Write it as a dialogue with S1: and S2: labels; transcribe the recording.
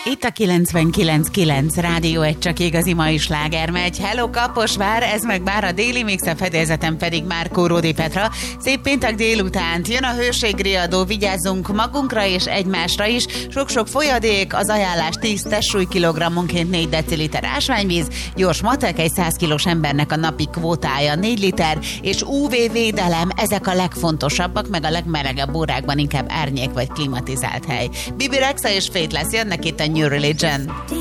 S1: Itt a 99.9 Rádió, egy csak igazi mai sláger megy. Hello Kaposvár, ez meg már a déli mix, a fedélzeten pedig Márkó Ródi Petra. Szép péntek délutánt, jön a hőségriadó, vigyázzunk magunkra és egymásra is. Sok-sok folyadék, az ajánlás 10 testsúly-kilogrammonként 4 deciliter ásványvíz, gyors matek, egy 100 kilós embernek a napi kvótája 4 liter, és UV-védelem, ezek a legfontosabbak, meg a legmelegebb órákban inkább árnyék vagy klimatizált hely. Bibi Rexha és Faithless jönnek itt a New Religion.